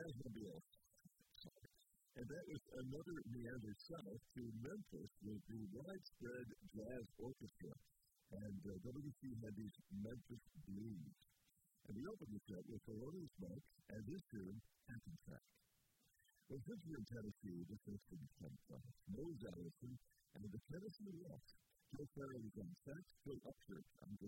Jacksonville. And that was another meander south to Memphis with the Widespread Jazz Orchestra. And WC had these Memphis Blues. And we opened the set with Thelonious Monk and his tune, Hackensack. Well, since we're in Tennessee, this is from Mose Allison and the Tennessee Waltz. Joe Farrell is on sax, Phil Upchurch on